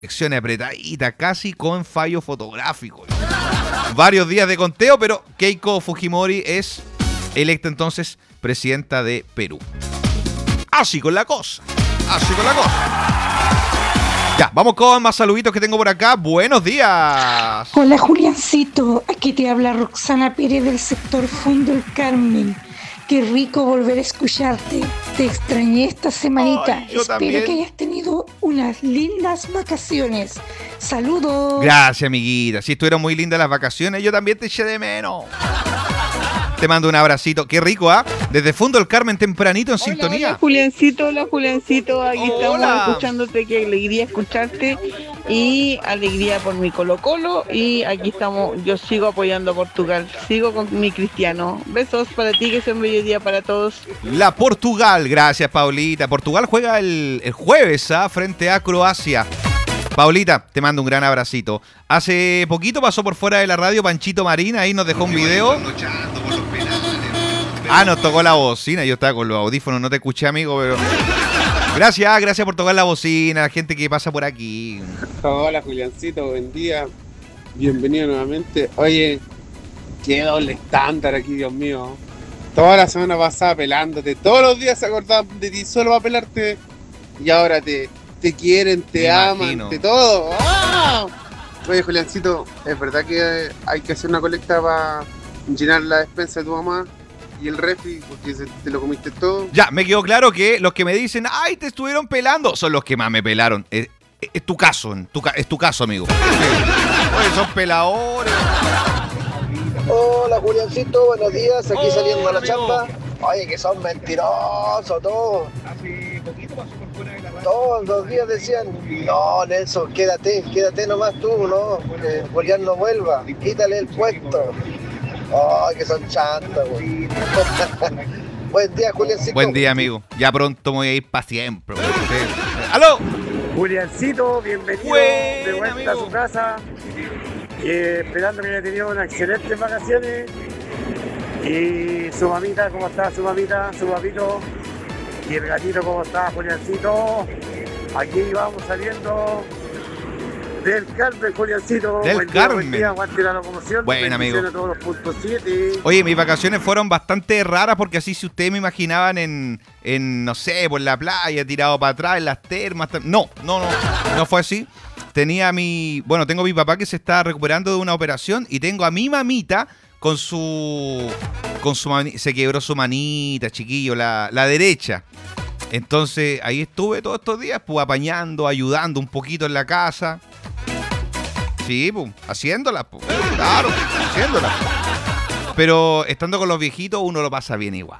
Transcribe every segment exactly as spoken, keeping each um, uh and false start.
elecciones apretaditas, casi con fallo fotográfico. Varios días de conteo, pero Keiko Fujimori es electa entonces presidenta de Perú. Así con la cosa, así con la cosa. Ya, vamos con más saluditos que tengo por acá. Buenos días. Hola Juliancito, aquí te habla Roxana Pérez del sector Fondo del Carmen. Qué rico volver a escucharte. Te extrañé esta semanita. Ay, yo Espero también. que hayas tenido unas lindas vacaciones. Saludos. Gracias, amiguita. Sí, estuvieron muy lindas las vacaciones. Yo también te eché de menos. Te mando un abracito. Qué rico, ¿ah? ¿eh? Desde Fondo del Carmen, tempranito en Hola, sintonía. Hola, Juliancito, hola, Juliancito. Aquí Hola. estamos escuchándote. Qué alegría escucharte. Y alegría por mi Colo Colo. Y aquí estamos. Yo sigo apoyando a Portugal. Sigo con mi Cristiano. Besos para ti, que sea un bello día para todos. La Portugal. Gracias, Paulita. Portugal juega el, el jueves, ¿ah? Frente a Croacia. Paulita, te mando un gran abracito. Hace poquito pasó por fuera de la radio Panchito Marín. Ahí nos dejó un video. Ah, nos tocó la bocina. Yo estaba con los audífonos, no te escuché, amigo, pero... Gracias, gracias por tocar la bocina, la gente que pasa por aquí. Hola, Juliancito, buen día. Bienvenido nuevamente. Oye, qué doble estándar aquí, Dios mío. Toda la semana pasada pelándote. Todos los días se acordaban de ti solo para pelarte. Y ahora te, te quieren, te Me aman, imagino. te todo. ¡Ah! Oye, Juliancito, ¿es verdad que hay que hacer una colecta para llenar la despensa de tu mamá y el refri porque se- te lo comiste todo? Ya, me quedó claro que los que me dicen, ay, te estuvieron pelando, son los que más me pelaron. Es, es- es tu caso, en tu ca- es tu caso, amigo. Oye, son peladores. Hola Juliancito, buenos días, aquí Hola, saliendo a la amigo. chamba. Oye, que son mentirosos todos. Todos los días decían, no Nelson, quédate, quédate nomás tú, no, que Julián no vuelva, quítale el puesto. Ay, que son chantas, güey. Buen día, Juliancito. Buen día, amigo. Ya pronto me voy a ir para siempre. güey. Sí. ¡Aló! Juliancito, bienvenido Buen, de vuelta amigo. a su casa. Eh, esperando que haya tenido unas excelentes vacaciones. Y su mamita, ¿cómo está su mamita? Su papito. Y el gatito, ¿cómo está, Juliancito? Aquí vamos saliendo del Carmen, Juliancito. Del Buen día, buen Carmen. día, aguante la locomoción. Buen, Bendiciones amigo. a todos los puntos siete. Oye, mis vacaciones fueron bastante raras porque así si ustedes me imaginaban en, en no sé, por la playa, tirado para atrás, en las termas. tam- No, no, no, no fue así. Tenía mi, bueno, tengo a mi papá que se está recuperando de una operación y tengo a mi mamita con su, con su, mani- se quebró su manita, chiquillo, la, la derecha. Entonces ahí estuve todos estos días, pues apañando, ayudando un poquito en la casa. Sí, pues, haciéndolas, pues, claro, haciéndolas. Pero estando con los viejitos uno lo pasa bien igual.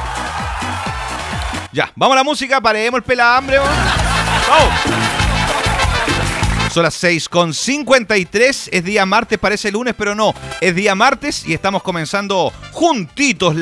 Ya, vamos a la música, paremos el pelambre. ¿No? ¡Vamos! Son las seis con cincuenta y tres, es día martes, parece lunes, pero no, es día martes y estamos comenzando juntitos la